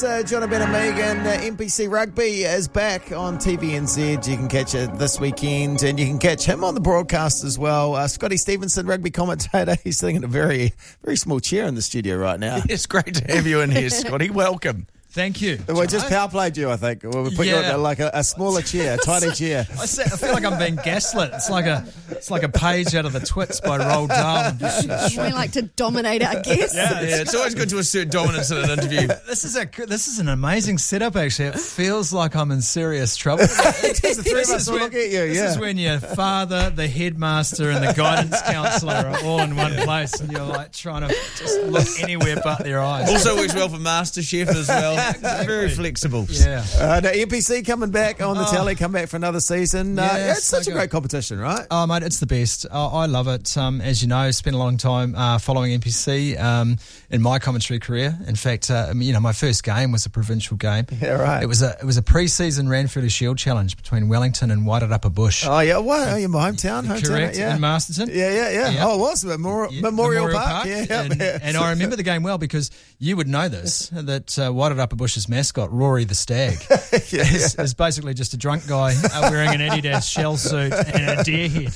John Ben and Megan. NPC Rugby is back on TVNZ. You can catch it this weekend, and you can catch him on the broadcast as well. Scotty Stevenson, rugby commentator. He's sitting in a very, very small chair in the studio right now. It's great to have you in here, Scotty. Welcome. Thank you. We just power played you, I think. We put you in like a smaller chair, a tiny chair. I feel like I'm being gaslit. It's like a page out of the Twits by Roald Dahl. We like to dominate our guests. Yeah, it's always good to assert dominance in an interview. This is an amazing setup, actually. It feels like I'm in serious trouble. The three of us will look at you, This is when your father, the headmaster, and the guidance counsellor are all in one place, and you're like trying to just look anywhere but their eyes. Also works well for MasterChef as well. Exactly. Very flexible. Yeah. The NPC coming back on the telly, come back for another season. It's such a great competition, right? Oh, mate, it's the best. I love it. As you know, spent a long time following NPC in my commentary career. In fact, my first game was a provincial game. Yeah, right. It was a pre-season Ranfurly Shield challenge between Wellington and Wairarapa Bush. Oh, yeah. What? Oh, your hometown? Correct, Yeah. in Masterton. Yeah. Oh, it was Memorial Park. Yeah. And I remember the game well because you would know this, that Wairarapa Bush's mascot, Rory the Stag, is basically just a drunk guy wearing an Adidas shell suit and a deer head.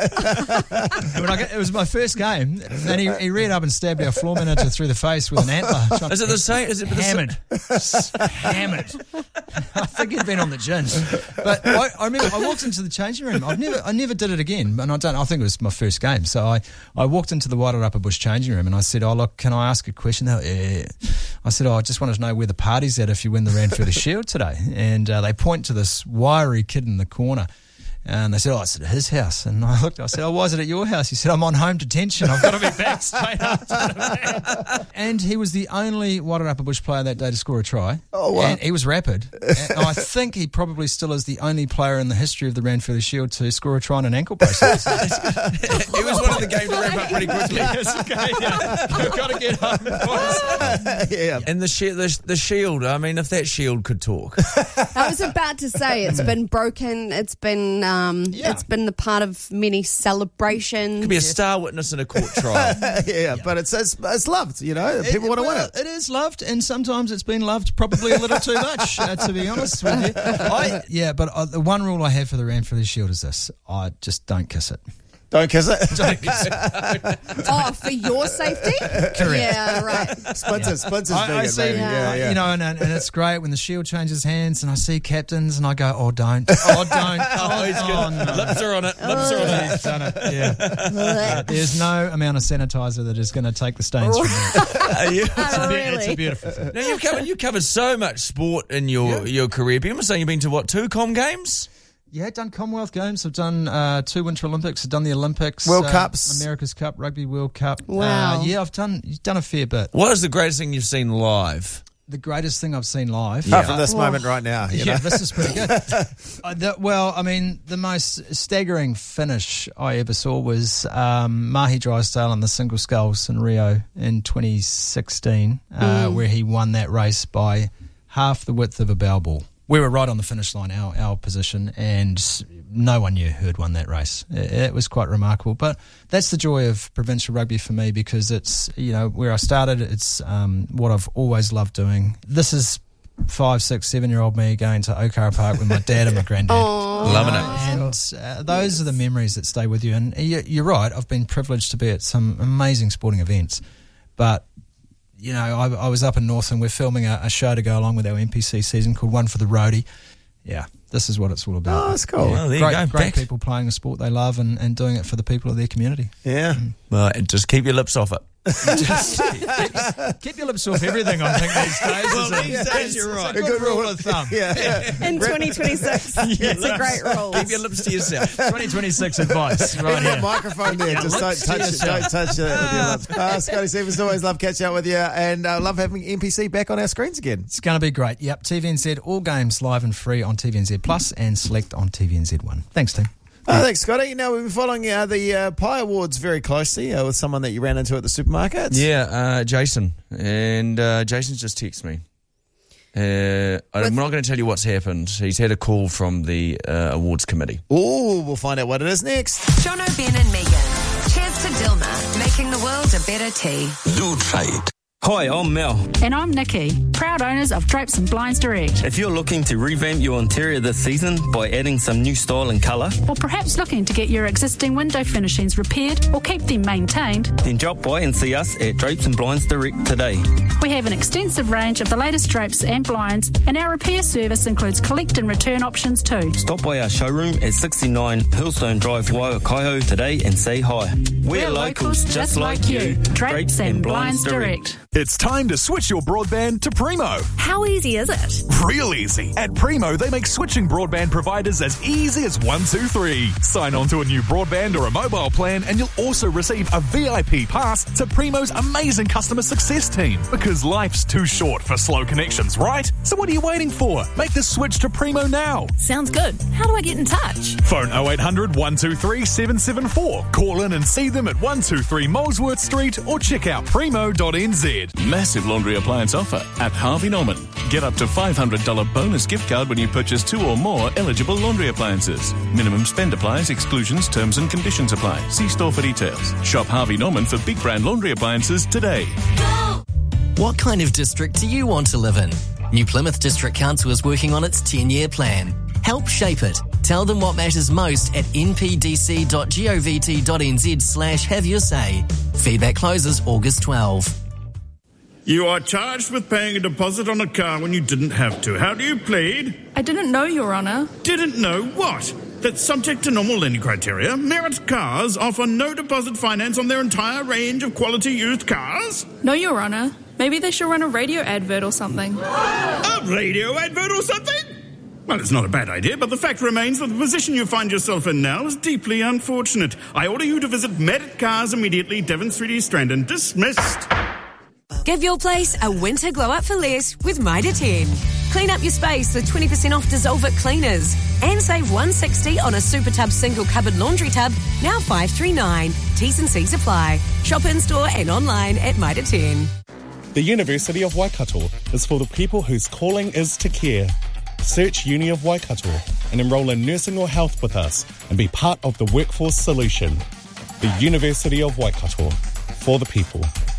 And it was my first game, and he ran up and stabbed our floor manager through the face with an antler. Is it the same? Is it hammered? Hammered. I think he'd been on the gin. But I remember I walked into the changing room. I never did it again, and I think it was my first game. So I walked into the Wairarapa Bush changing room and I said, "Oh look, can I ask a question?" Yeah. I said, "I just wanted to know where the party's at if you win the Ranfurly Shield today." And they point to this wiry kid in the corner. And they said, it's at his house. And I looked, I said, why is it at your house? He said, I'm on home detention. I've got to be back straight after the And he was the only Wairarapa Bush player that day to score a try. Oh, wow. And he was rapid. And I think he probably still is the only player in the history of the Ranfurly Shield to score a try on an ankle brace. It was one of the games to wrap up pretty quickly. Yes, okay, yeah. You've got to get home, boys. Yeah. And the shield, I mean, if that shield could talk. I was about to say it's been broken. It's been the part of many celebrations. Could be a star witness in a court trial. But it's loved, people want to win it. It is loved, and sometimes it's been loved probably a little too much, to be honest with you. But the one rule I have for the Ranfurly Shield is this: I just don't kiss it. Don't kiss it. Oh, for your safety? Correct. Yeah, right. Splinters big I see, and it's great when the shield changes hands and I see captains and I go, don't. He's good. No. Lips are on it. He's done it. Yeah. There's no amount of sanitizer that is going to take the stains from that. It's a beautiful thing. Now you've covered so much sport in your career. People are saying you've been to 2 Com Games? Yeah, done Commonwealth Games. I've done 2 Winter Olympics. I've done the Olympics, World Cups, America's Cup, Rugby World Cup. Wow. I've done a fair bit. What is the greatest thing you've seen live? The greatest thing I've seen live. Apart from this moment right now. This is pretty good. The most staggering finish I ever saw was Mahi Drysdale and the Single Sculls in Rio in 2016, where he won that race by half the width of a bow ball. We were right on the finish line, our position, and no one knew who had won that race. It was quite remarkable. But that's the joy of provincial rugby for me, because it's, where I started. It's what I've always loved doing. This is 5, 6, 7-year-old me going to Okara Park with my dad and my granddad. Loving it. And those are the memories that stay with you. And you're right, I've been privileged to be at some amazing sporting events. But I was up in Northland. We're filming a show to go along with our NPC season called One for the Roadie. Yeah, this is what it's all about. Oh, that's cool. Yeah. Well, there you go. Great people playing a sport they love and doing it for the people of their community. Yeah. Well, just keep your lips off it. Just keep your lips off everything, I think, these days. Well, these days you're right. A good rule of thumb. In 2026. It's a great rule. Keep your lips to yourself. 2026 advice. Right That here. microphone there, just don't touch it. Don't touch it with your lips. Scotty Stevens, always love catching up with you, and love having NPC back on our screens again. It's going to be great. Yep, TVNZ, all games live and free on TVNZ Plus and select on TVNZ1. Thanks, team. Thanks, Scotty. Now, we've been following the Pie Awards very closely with someone that you ran into at the supermarket. Yeah, Jason. And Jason's just texted me. I'm not going to tell you what's happened. He's had a call from the awards committee. Oh, we'll find out what it is next. John O'Ben and Megan. Cheers to Dilma, making the world a better tea. Do try it. Hi, I'm Mel. And I'm Nikki. proud owners of Drapes and Blinds Direct. If you're looking to revamp your interior this season by adding some new style and colour, Or perhaps looking to get your existing window furnishings repaired or keep them maintained, then drop by and see us at Drapes and Blinds Direct today. we have an extensive range of the latest drapes and blinds, and our repair service includes collect and return options too. Stop by our showroom at 69 Hillstone Drive, Waikaiho today and say hi. We're locals just like you. Drapes and Blinds Direct. It's time to switch your broadband to Primo. How easy is it? Real easy. At Primo, they make switching broadband providers as easy as 1, 2, 3. Sign on to a new broadband or a mobile plan and you'll also receive a VIP pass to Primo's amazing customer success team. Because life's too short for slow connections, right? So what are you waiting for? Make the switch to Primo now. Sounds good. How do I get in touch? Phone 0800 123 774. Call in and see them at 123 Molesworth Street or check out primo.nz. Massive laundry appliance offer at Harvey Norman. Get up to $500 bonus gift card when you purchase 2 or more eligible laundry appliances. Minimum spend applies, exclusions, terms and conditions apply. See store for details. Shop Harvey Norman for big brand laundry appliances today. What kind of district do you want to live in? New Plymouth District Council is working on its 10-year plan. Help shape it. Tell them what matters most at npdc.govt.nz/have your say. Feedback closes August 12. You are charged with paying a deposit on a car when you didn't have to. How do you plead? I didn't know, Your Honour. Didn't know what? That subject to normal lending criteria, Merit Cars offer no deposit finance on their entire range of quality used cars? No, Your Honour. Maybe they should run a radio advert or something. A radio advert or something? Well, it's not a bad idea, but the fact remains that the position you find yourself in now is deeply unfortunate. I order you to visit Merit Cars immediately, Devon Street, East Strandon. Dismissed. Give your place a winter glow up for less with Mitre 10. Clean up your space with 20% off Dissolve It cleaners. And save $160 on a Super Tub single cupboard laundry tub, now $539. T's and C's apply. Shop in store and online at Mitre 10. The University of Waikato is for the people whose calling is to care. Search Uni of Waikato and enrol in nursing or health with us and be part of the workforce solution. The University of Waikato, for the people.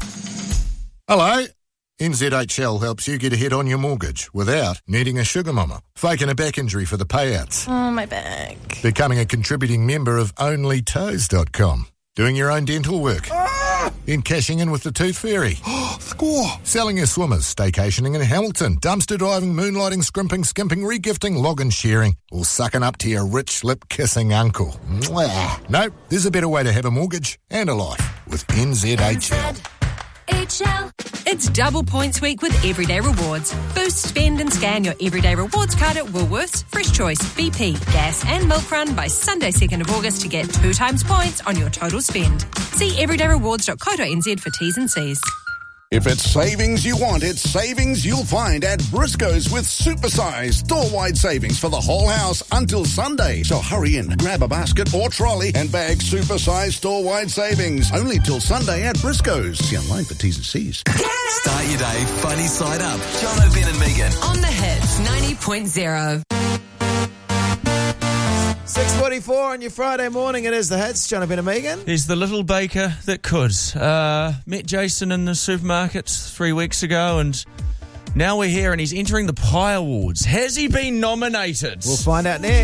Hello. NZHL helps you get ahead on your mortgage without needing a sugar mama, faking a back injury for the payouts. Oh, my back. Becoming a contributing member of OnlyToes.com. Doing your own dental work. Then cashing in with the Tooth Fairy. Score! Selling your swimmers, staycationing in Hamilton, dumpster diving, moonlighting, scrimping, skimping, regifting, log-in sharing, or sucking up to your rich lip-kissing uncle. Mwah. No, there's a better way to have a mortgage and a life with NZHL. It's double points week with Everyday Rewards. Boost, spend and scan your Everyday Rewards card at Woolworths, Fresh Choice, BP, Gas and Milk Run by Sunday 2nd of August to get 2 times points on your total spend. See everydayrewards.co.nz for T's and C's. If it's savings you want, it's savings you'll find at Briscoe's with supersized store-wide savings for the whole house until Sunday. So hurry in, grab a basket or trolley and bag supersized store-wide savings. Only till Sunday at Briscoe's. See online for T's and C's. Start your day funny side up. John O'Ben and Megan. On the Hits 90.0. 6:44 on your Friday morning. It is the Hits. John O'Ben and Megan. He's the little baker that could. Met Jason in the supermarket 3 weeks ago, and now we're here, and he's entering the Pie Awards. Has he been nominated? We'll find out next.